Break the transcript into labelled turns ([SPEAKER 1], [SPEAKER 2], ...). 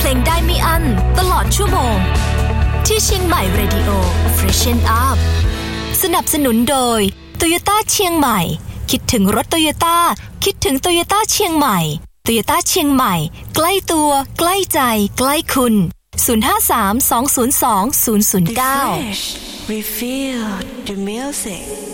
[SPEAKER 1] งได้ไม่อั้นตลอดชั่วโมงที่เชียงใหม่ Radio Freshen Up สนับสนุนโดย Toyota เชียงใหม่คิดถึงรถ Toyota คิดถึง Toyota เชียงใหม่ Toyota เชียงใหม่ใกล้ตัวใกล้ใจใกล้คุณ053 202 009
[SPEAKER 2] Refresh, refill the music